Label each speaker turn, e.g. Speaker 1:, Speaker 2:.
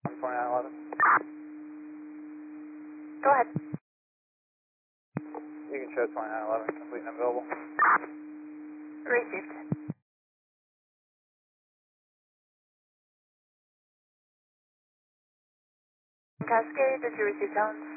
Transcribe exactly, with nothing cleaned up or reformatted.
Speaker 1: twenty-nine eleven.
Speaker 2: Go ahead.
Speaker 1: You can show twenty-nine eleven, complete and available.
Speaker 2: Received. Cascade, did you receive sounds?